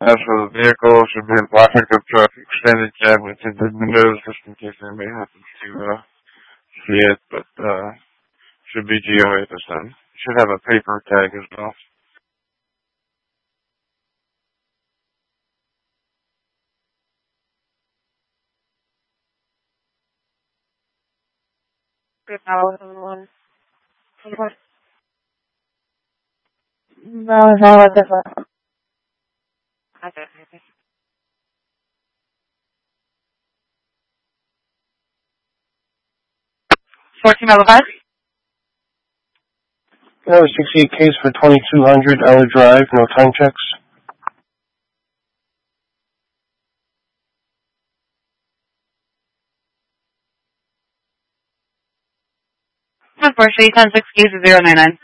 As for the vehicle, should be in black pickup truck, extended cab with tinted windows, just in case anybody happens to see it, but should be GOA this time. Should have a paper tag as well. Good now, everyone. No, no, different. Okay. 1405? 68 case for 2200 Eller Drive, no time checks. Unfortunately, 10-6 case 099.